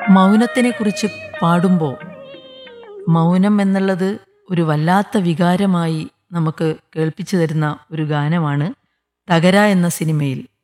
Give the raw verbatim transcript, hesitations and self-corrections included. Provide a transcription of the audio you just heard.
മൗനത്തിനെക്കുറിച്ച് പാടുമ്പോൾ മൗനം എന്നുള്ളത് ഒരു വല്ലാത്ത വികാരമായി നമുക്ക് കേൾപ്പിച്ചു തരുന്ന ഒരു ഗാനമാണ് തകര എന്ന സിനിമയിൽ